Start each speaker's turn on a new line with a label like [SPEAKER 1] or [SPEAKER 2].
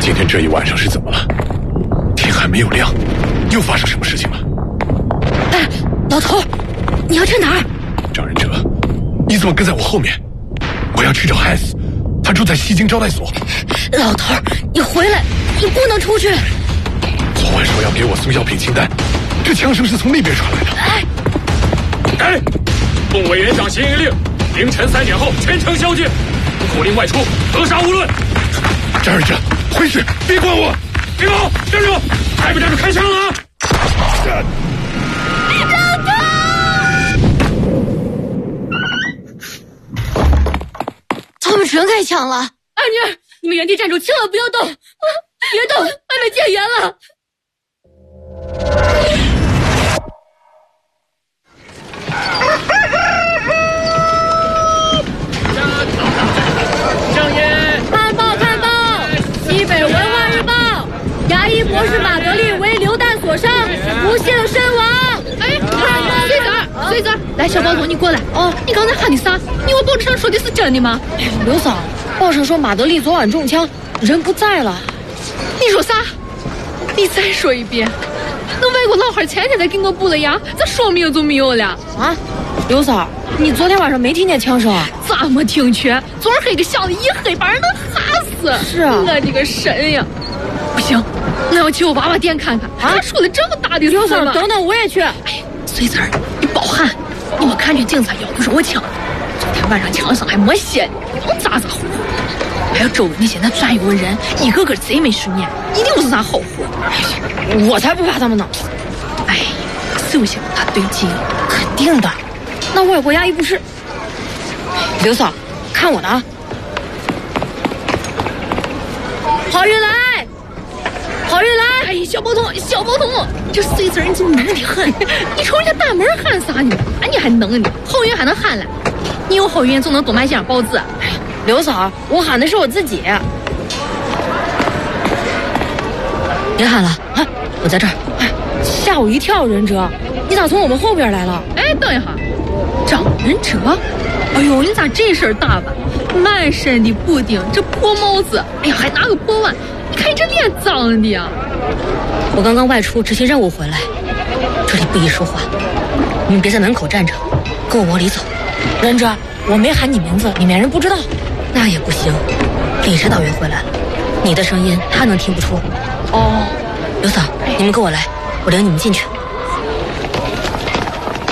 [SPEAKER 1] 今天这一晚上是怎么了？天还没有亮，又发生什么事情了？
[SPEAKER 2] 哎，老头，你要去哪儿？
[SPEAKER 1] 张仁哲，你怎么跟在我后面？我要去找汉斯，他住在西京招待所。
[SPEAKER 2] 老头，你回来，你不能出去。
[SPEAKER 1] 昨晚说要给我送药品清单，这枪声是从那边传来的。
[SPEAKER 3] 哎，奉委员长行营令，凌晨3点后全城宵禁，不口令外出，格杀勿论。
[SPEAKER 1] 张仁哲，回去，别管我！
[SPEAKER 3] 别跑，站住！还不站住开枪了啊！
[SPEAKER 2] 他们真开枪了！
[SPEAKER 4] 二女儿，你们原地站住，千万不要动，别动，外面戒严了。
[SPEAKER 3] 正言，
[SPEAKER 4] 看报，西北文化日报，牙医博士马德利为流弹所伤，不幸身亡。哎，穗子儿，来，小包头，你过来。哦，你刚才喊的啥？你我报纸上说的是真的吗？
[SPEAKER 2] 刘嫂，报上说马德利昨晚中枪，人不在了。
[SPEAKER 4] 你说啥？你再说一遍。那外国老汉前天才给我补了牙，咋说没有就没有了？
[SPEAKER 2] 啊，刘嫂，你昨天晚上没听见枪声啊？
[SPEAKER 4] 咋没听全？昨儿黑个响的一黑，把人能吓死。
[SPEAKER 2] 是啊，
[SPEAKER 4] 我的个神呀！不行，我要去我娃娃店看看。他出了这么大的事
[SPEAKER 2] 刘嫂，
[SPEAKER 4] 了。
[SPEAKER 2] 等等，我也去。
[SPEAKER 4] 哎，穗子儿，你别喊，你没看见警察要不是我枪？昨天晚上枪声还没歇呢，又咋呼呼。还有周围那些那转悠的人，一个个贼没顺眼，一定不是啥好货。
[SPEAKER 2] 我才不怕他们呢。
[SPEAKER 4] 哎，休想他对劲，
[SPEAKER 2] 肯定的。那我也不压抑不是。刘嫂，看我的啊！好运来，好运来！
[SPEAKER 4] 哎，小包头，这穗子儿你就能的很，你冲人家大门喊啥呢？哎，你还能呢？好运还能喊了？你有好运总能多买几张报纸。
[SPEAKER 2] 哎，刘嫂，我喊的是我自己。别喊了啊！我在这儿。哎，吓我一跳，仁哲，你咋从我们后边来了？
[SPEAKER 4] 哎，等一下，张仁哲，哎呦，你咋这身打扮？满身的补丁，这破帽子，哎呀，还拿个破碗，你看你这脸脏的呀！
[SPEAKER 2] 我刚刚外出执行任务回来，这里不宜说话，你们别在门口站着，跟我往里走。仁哲，我没喊你名字，里面人不知道。那也不行，李指导员回来了，你的声音他能听不出。哦，刘嫂，你们跟我来，我领你们进去。